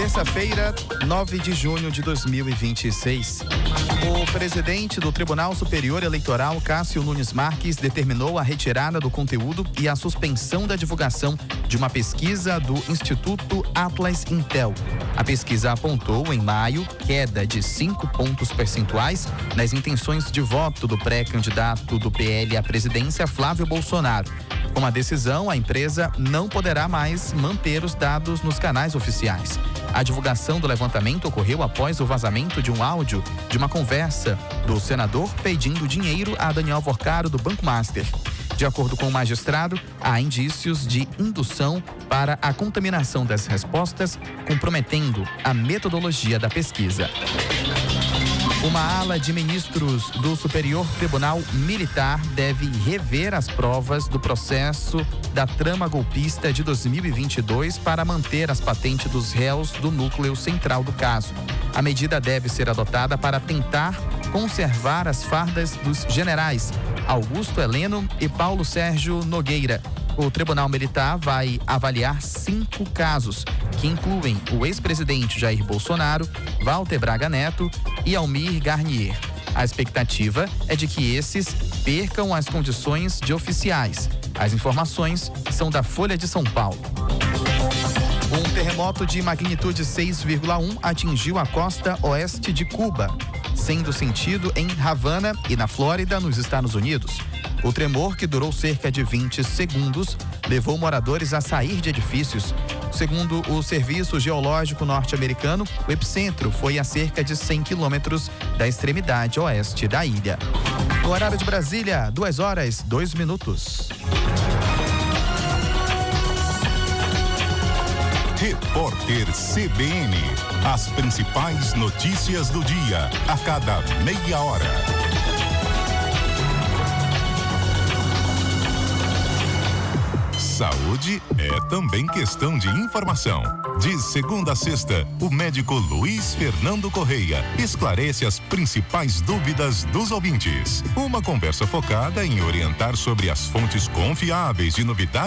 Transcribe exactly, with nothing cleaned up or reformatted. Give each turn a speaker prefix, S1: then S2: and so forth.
S1: Terça-feira, nove de junho de dois mil e vinte e seis. O presidente do Tribunal Superior Eleitoral, Cássio Nunes Marques, determinou a retirada do conteúdo e a suspensão da divulgação de uma pesquisa do Instituto Atlas Intel. A pesquisa apontou, em maio, queda de cinco pontos percentuais nas intenções de voto do pré-candidato do P L à presidência, Flávio Bolsonaro. Com a decisão, a empresa não poderá mais manter os dados nos canais oficiais. A divulgação do levantamento ocorreu após o vazamento de um áudio de uma conversa do senador pedindo dinheiro a Daniel Vorcaro, do Banco Master. De acordo com o magistrado, há indícios de indução para a contaminação das respostas, comprometendo a metodologia da pesquisa. Uma ala de ministros do Superior Tribunal Militar deve rever as provas do processo da trama golpista de dois mil e vinte e dois para manter as patentes dos réus do núcleo central do caso. A medida deve ser adotada para tentar conservar as fardas dos generais Augusto Heleno e Paulo Sérgio Nogueira. O Tribunal Militar vai avaliar cinco casos, que incluem o ex-presidente Jair Bolsonaro, Walter Braga Neto e Almir Garnier. A expectativa é de que esses percam as condições de oficiais. As informações são da Folha de São Paulo. Um terremoto de magnitude seis vírgula um atingiu a costa oeste de Cuba, sendo sentido em Havana e na Flórida, nos Estados Unidos. O tremor, que durou cerca de vinte segundos, levou moradores a sair de edifícios. Segundo o Serviço Geológico Norte-Americano, o epicentro foi a cerca de cem quilômetros da extremidade oeste da ilha. No horário de Brasília, duas horas, dois minutos.
S2: Repórter C B N. As principais notícias do dia, a cada meia hora. Saúde é também questão de informação. De segunda a sexta, o médico Luiz Fernando Correia esclarece as principais dúvidas dos ouvintes. Uma conversa focada em orientar sobre as fontes confiáveis de novidades